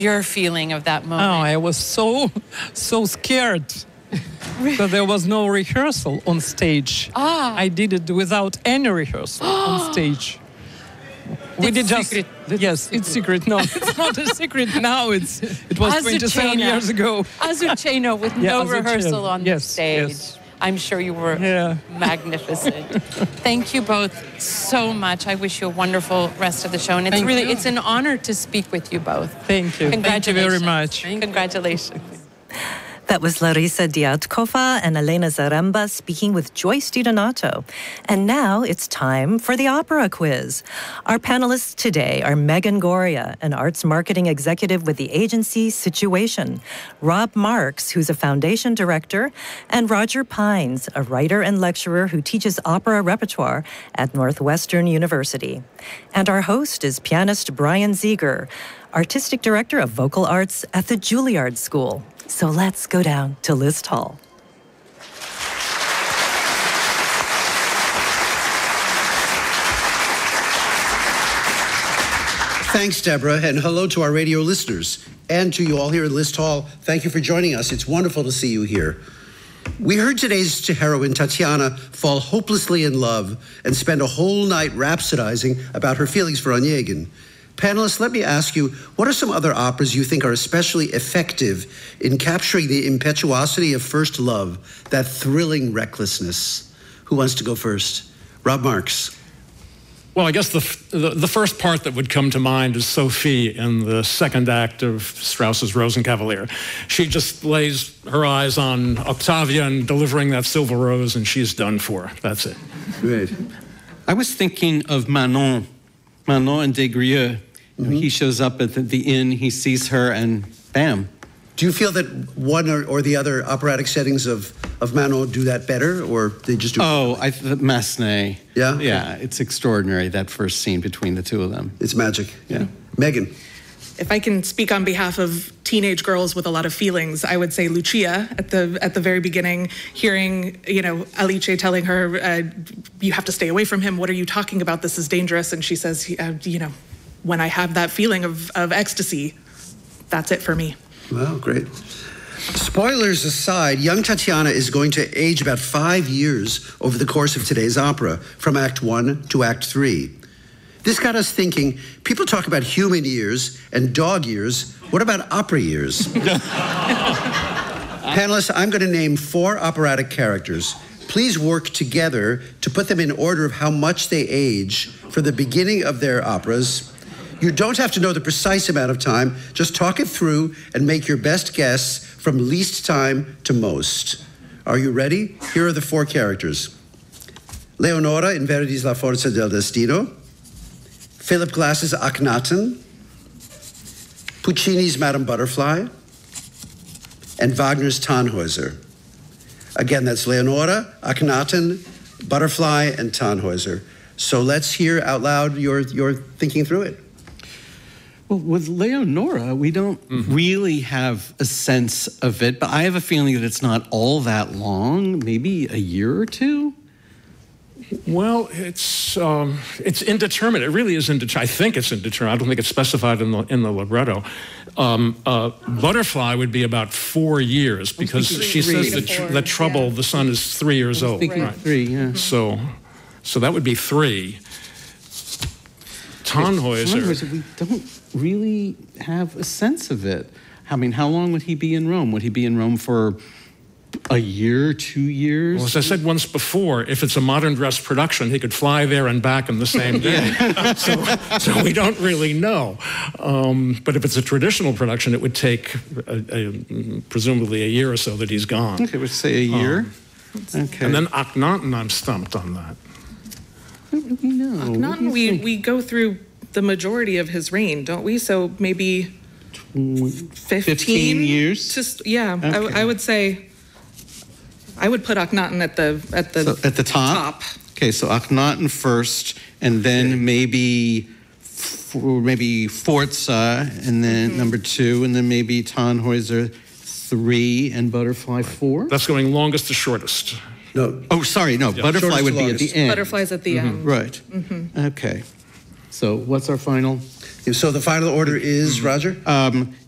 your feeling of that moment? Oh, I was so scared. Because there was no rehearsal on stage. I did it without any rehearsal on stage. We did just secret. Yes, it's secret. No, it's not a secret now. It was 27 years ago. Azucena with no Azucena. rehearsal on the stage. Yes. I'm sure you were magnificent. Thank you both so much. I wish you a wonderful rest of the show. And it's an honor to speak with you both. Thank you. Congratulations. Thank you very much. Congratulations. That was Larissa Diatkova and Elena Zaremba speaking with Joyce DiDonato. And now it's time for the opera quiz. Our panelists today are Megan Goria, an arts marketing executive with the agency Situation, Rob Marks, who's a foundation director, and Roger Pines, a writer and lecturer who teaches opera repertoire at Northwestern University. And our host is pianist Brian Ziegler, artistic director of vocal arts at the Juilliard School. So let's go down to List Hall. Thanks, Deborah, and hello to our radio listeners. And to you all here at List Hall, thank you for joining us. It's wonderful to see you here. We heard today's heroine, Tatiana, fall hopelessly in love and spend a whole night rhapsodizing about her feelings for Onegin. Panelists, let me ask you, what are some other operas you think are especially effective in capturing the impetuosity of first love, that thrilling recklessness? Who wants to go first? Rob Marks. Well, I guess the first part that would come to mind is Sophie in the second act of Strauss's Rosenkavalier. She just lays her eyes on Octavian delivering that silver rose, and she's done for. That's it. Great. I was thinking of Manon and Desgrieux. He shows up at the inn, he sees her, and bam. Do you feel that one or the other operatic settings of Manon do that better, or they just do? Massenet. Yeah? Yeah, it's extraordinary, that first scene between the two of them. It's magic. Yeah. Megan. If I can speak on behalf of teenage girls with a lot of feelings, I would say Lucia at the very beginning, hearing, Alice telling her, you have to stay away from him. What are you talking about? This is dangerous. And she says, when I have that feeling of ecstasy, that's it for me. Wow, great. Spoilers aside, young Tatiana is going to age about 5 years over the course of today's opera, from Act 1 to Act 3. This got us thinking, people talk about human years and dog years. What about opera years? Panelists, I'm going to name 4 operatic characters. Please work together to put them in order of how much they age for the beginning of their operas. You don't have to know the precise amount of time. Just talk it through and make your best guess from least time to most. Are you ready? Here are the 4 characters. Leonora in Verdi's La Forza del Destino. Philip Glass's Akhenaten, Puccini's Madame Butterfly, and Wagner's Tannhäuser. Again, that's Leonora, Akhenaten, Butterfly, and Tannhäuser. So let's hear out loud your thinking through it. Well, with Leonora, we don't really have a sense of it, but I have a feeling that it's not all that long, maybe a year or 2. Well, it's indeterminate. It really is indeterminate. I think it's indeterminate. I don't think it's specified in the libretto. Butterfly would be about 4 years, because she says that Trouble, the son, is 3 years old. Right. 3, yeah. So that would be 3. Tannhäuser. We don't really have a sense of it. I mean, how long would he be in Rome? Would he be in Rome for a year, 2 years? Well, as I said once before, if it's a modern dress production, he could fly there and back in the same day. So we don't really know. But if it's a traditional production, it would take presumably a year or so that he's gone. Okay, we'd say a year. Okay. And then Akhenaten, I'm stumped on that. I don't really know. Akhenaten, we go through the majority of his reign, don't we? So maybe 15 years? Okay. I would say, I would put Akhenaten at the top. Okay, so Akhenaten first, and then maybe Forza, and then number 2, and then maybe Tannhäuser 3, and Butterfly 4. That's going longest to shortest. No. Oh, sorry, no. Yeah. Butterfly would be at the end. Butterfly's at the end. Right. Okay. So what's our final? So the final order is, Roger?